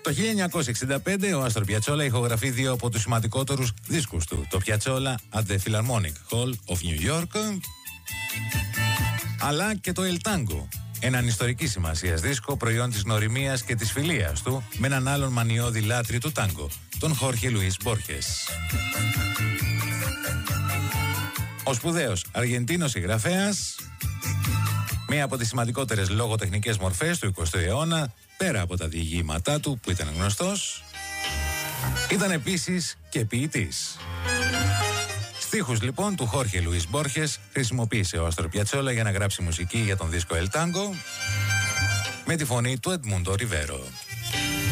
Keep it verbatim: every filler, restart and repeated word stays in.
Το χίλια εννιακόσια εξήντα πέντε ο Άστορ Πιατσόλα ηχογραφεί δύο από τους σημαντικότερους δίσκους του. Το Πιατσόλα at the Philharmonic Hall of New York, αλλά και το El Tango, έναν ιστορική σημασίας δίσκο προϊόν της γνωριμίας και της φιλίας του με έναν άλλον μανιώδη λάτρη του τάγκο, τον Χόρχε Λουίς Μπόρχες. Ο σπουδαίος Αργεντίνος συγγραφέας, μία από τις σημαντικότερες λογοτεχνικές μορφές του εικοστού αιώνα, πέρα από τα διηγήματά του που ήταν γνωστός, ήταν επίσης και ποιητής. Στίχους λοιπόν του Χόρχε Λουίς Μπόρχες χρησιμοποίησε ο Άστορ Πιατσόλα για να γράψει μουσική για τον δίσκο El Tango με τη φωνή του Εντμούντο Ριβέρο.